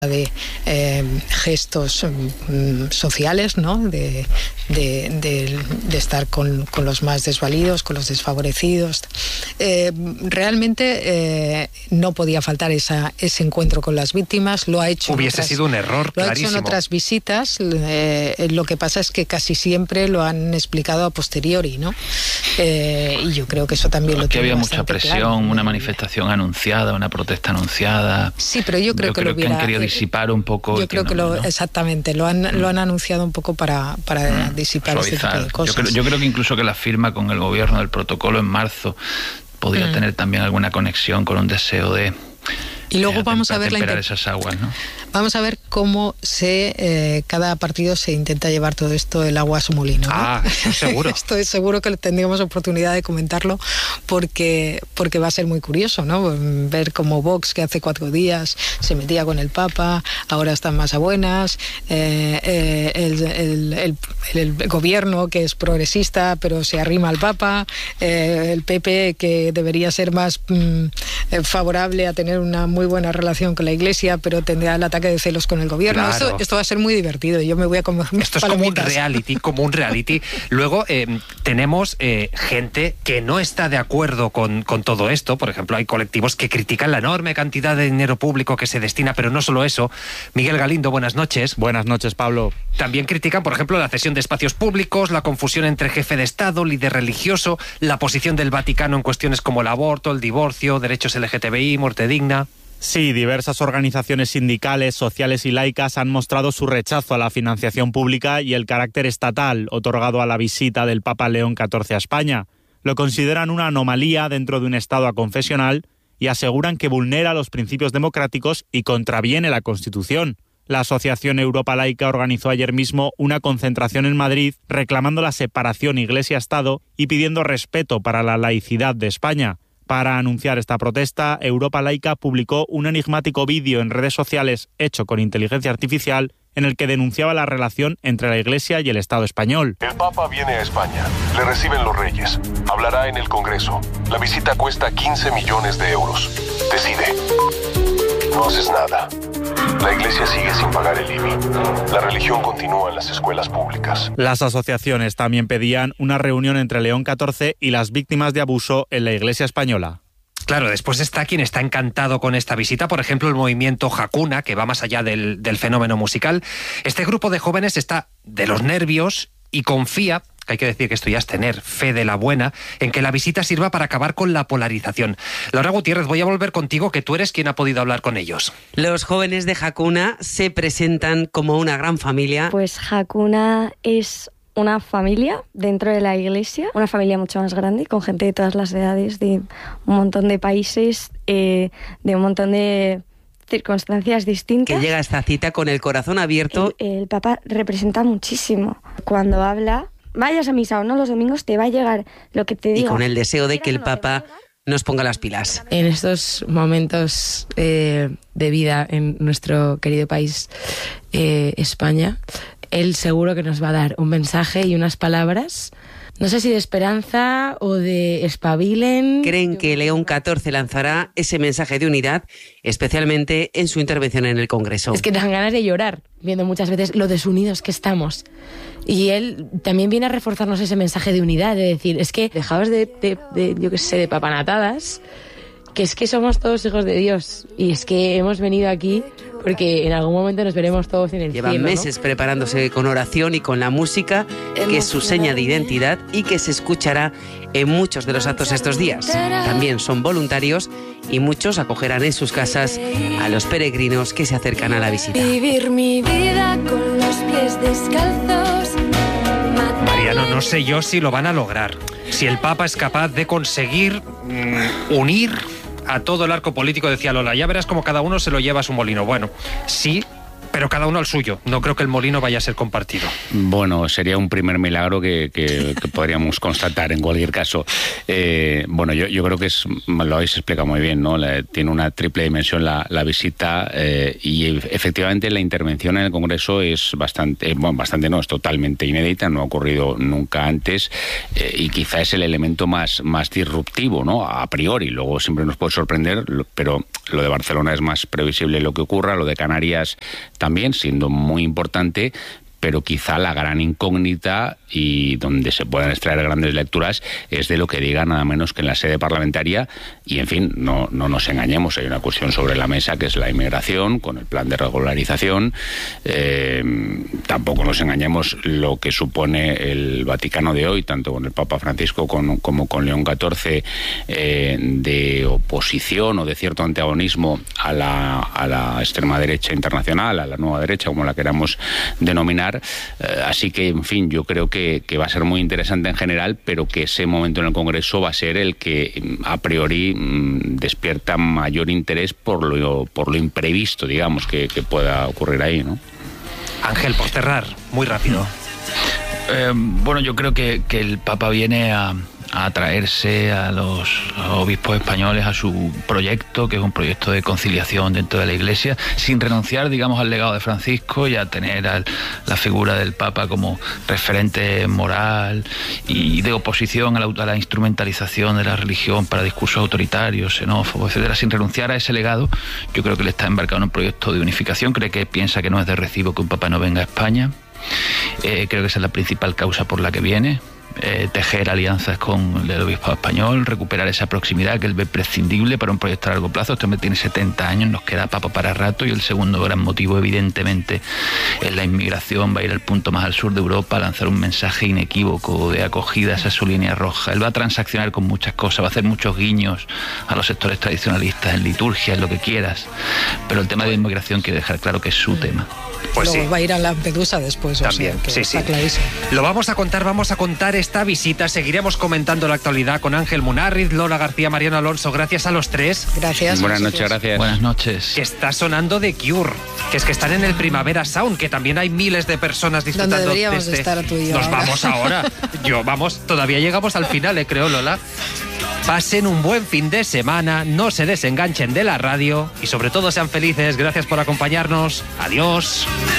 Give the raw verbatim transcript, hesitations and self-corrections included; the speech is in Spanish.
de eh, gestos mm, sociales, ¿no? De, de, de, de estar con, con los más desvalidos, con los desfavorecidos. Eh, realmente eh, no podía faltar esa, ese encuentro con las víctimas. Lo ha hecho. Hubiese otras, sido un error, lo clarísimo. ha hecho en otras visitas. Eh, lo que pasa es que casi siempre lo han explicado a posteriori, ¿no? Eh, y yo creo que eso también lo tiene había mucha presión, claro. Una manifestación anunciada, una protesta anunciada. Sí, pero yo creo yo que creo lo hubiera, que han querido disipar un poco. Yo creo que, no, que lo, ¿no? exactamente, lo han, mm. lo han anunciado un poco para, para mm. disipar ese tipo de cosas. Yo creo, yo creo que incluso que la firma con el gobierno del protocolo en marzo podría mm. tener también alguna conexión con un deseo de. Y luego eh, vamos a ver la inter- esas aguas, ¿no? Vamos a ver cómo se eh, cada partido se intenta llevar todo esto el agua a su molino, ¿no? Ah, eso seguro. Esto es seguro que tendremos oportunidad de comentarlo porque porque va a ser muy curioso, ¿no? Ver cómo Vox, que hace cuatro días se metía con el Papa, ahora están más a buenas, eh, eh, el, el, el, el, el gobierno, que es progresista pero se arrima al Papa, eh, el P P, que debería ser más mm, favorable a tener una muy buena relación con la Iglesia, pero tendrá el ataque de celos con el gobierno. Claro. Esto, esto va a ser muy divertido. Yo me voy a comer mis Esto es palomitas. como un reality, como un reality. Luego eh, tenemos eh, gente que no está de acuerdo con, con todo esto. Por ejemplo, hay colectivos que critican la enorme cantidad de dinero público que se destina, pero no solo eso. Miguel Galindo, buenas noches. Buenas noches, Pablo. También critican, por ejemplo, la cesión de espacios públicos, la confusión entre jefe de Estado, líder religioso, la posición del Vaticano en cuestiones como el aborto, el divorcio, derechos L G T B I, muerte digna. Sí, diversas organizaciones sindicales, sociales y laicas han mostrado su rechazo a la financiación pública y el carácter estatal otorgado a la visita del Papa León catorce a España. Lo consideran una anomalía dentro de un Estado aconfesional y aseguran que vulnera los principios democráticos y contraviene la Constitución. La Asociación Europa Laica organizó ayer mismo una concentración en Madrid reclamando la separación Iglesia-Estado y pidiendo respeto para la laicidad de España. Para anunciar esta protesta, Europa Laica publicó un enigmático vídeo en redes sociales hecho con inteligencia artificial en el que denunciaba la relación entre la Iglesia y el Estado español. El Papa viene a España, le reciben los reyes, hablará en el Congreso. La visita cuesta quince millones de euros. Decide. No haces nada. La Iglesia sigue sin pagar el I B I. La religión continúa en las escuelas públicas. Las asociaciones también pedían una reunión entre León catorce y las víctimas de abuso en la Iglesia española. Claro, después está quien está encantado con esta visita, por ejemplo, el movimiento Hakuna, que va más allá del, del fenómeno musical. Este grupo de jóvenes está de los nervios y confía, que hay que decir que esto ya es tener fe de la buena, en que la visita sirva para acabar con la polarización. Laura Gutiérrez, voy a volver contigo, que tú eres quien ha podido hablar con ellos. Los jóvenes de Hakuna se presentan como una gran familia. Pues Hakuna es una familia dentro de la Iglesia, una familia mucho más grande, con gente de todas las edades, de un montón de países, eh, de un montón de circunstancias distintas. Que llega a esta cita con el corazón abierto. El, el Papa representa muchísimo. Cuando habla, vayas a misa o no los domingos, te va a llegar lo que te diga. Y con el deseo de que el Papa nos ponga las pilas. En estos momentos eh, de vida en nuestro querido país, eh, España, él seguro que nos va a dar un mensaje y unas palabras, no sé si de esperanza o de espabilen. Creen que León catorce lanzará ese mensaje de unidad, especialmente en su intervención en el Congreso. Es que dan ganas de llorar, viendo muchas veces lo desunidos que estamos. Y él también viene a reforzarnos ese mensaje de unidad, de decir, es que dejaos de, de, de yo qué sé, de papanatadas, que es que somos todos hijos de Dios. Y es que hemos venido aquí porque en algún momento nos veremos todos en el Llevan cielo, meses ¿no? preparándose con oración y con la música, que es su seña de identidad y que se escuchará en muchos de los actos estos días. También son voluntarios y muchos acogerán en sus casas a los peregrinos que se acercan a la visita. Vivir mi vida con los pies descalzos. Mariano, no sé yo si lo van a lograr. Si el Papa es capaz de conseguir mmm, unir a todo el arco político, decía Lola, ya verás como cada uno se lo lleva a su molino. Bueno, sí, pero Pero cada uno al suyo. No creo que el molino vaya a ser compartido. Bueno, sería un primer milagro que, que, que podríamos constatar en cualquier caso. Eh, bueno, yo, yo creo que es, lo habéis explicado muy bien, ¿no? La, tiene una triple dimensión la, la visita eh, y efectivamente la intervención en el Congreso es bastante, bueno, bastante no, es totalmente inédita, no ha ocurrido nunca antes eh, y quizá es el elemento más, más disruptivo, ¿no? A priori, luego siempre nos puede sorprender, pero lo de Barcelona es más previsible lo que ocurra, lo de Canarias también, siendo muy importante, pero quizá la gran incógnita y donde se puedan extraer grandes lecturas es de lo que diga nada menos que en la sede parlamentaria y, en fin, no, no nos engañemos, hay una cuestión sobre la mesa que es la inmigración con el plan de regularización, eh, tampoco nos engañemos lo que supone el Vaticano de hoy, tanto con el Papa Francisco con, como con León catorce, eh, de oposición o de cierto antagonismo a la, a la extrema derecha internacional, a la nueva derecha, como la queramos denominar. Eh, así que, en fin, yo creo que, que va a ser muy interesante en general, pero que ese momento en el Congreso va a ser el que a priori mmm, despierta mayor interés por lo, por lo imprevisto, digamos, que, que pueda ocurrir ahí, ¿no? Ángel, por cerrar, muy rápido. Eh, bueno, yo creo que, que el Papa viene a, a atraerse a los obispos españoles a su proyecto, que es un proyecto de conciliación dentro de la Iglesia, sin renunciar, digamos, al legado de Francisco y a tener a la figura del Papa como referente moral y de oposición a la, a la instrumentalización de la religión para discursos autoritarios, xenófobos, etcétera. Sin renunciar a ese legado, yo creo que le está embarcado en un proyecto de unificación. Cree que piensa que no es de recibo que un Papa no venga a España. Eh, creo que esa es la principal causa por la que viene. Eh, tejer alianzas con el obispo español, recuperar esa proximidad que él ve prescindible para un proyecto a largo plazo. Este hombre tiene setenta años, nos queda papa para rato, y el segundo gran motivo, evidentemente, es la inmigración. Va a ir al punto más al sur de Europa a lanzar un mensaje inequívoco de acogida, esa es su línea roja. Él va a transaccionar con muchas cosas, va a hacer muchos guiños a los sectores tradicionalistas, en liturgia, en lo que quieras, pero el tema de la inmigración quiere dejar claro que es su tema. Pues Luego sí. va a ir a Lampedusa después. También, o sea, que sí, está sí. clarísimo. Lo vamos a contar, vamos a contar esta visita. Seguiremos comentando la actualidad con Ángel Munárriz, Lola García, Mariano Alonso. Gracias a los tres. Gracias. Buenas noches, gracias. Buenas noches. Que está sonando The Cure, que es que están en el Primavera Sound, que también hay miles de personas disfrutando. Donde deberíamos de este... estar tú y yo Nos ahora. vamos ahora. Yo, vamos, todavía llegamos al final, eh, creo, Lola. Pasen un buen fin de semana, no se desenganchen de la radio y sobre todo sean felices. Gracias por acompañarnos. Adiós.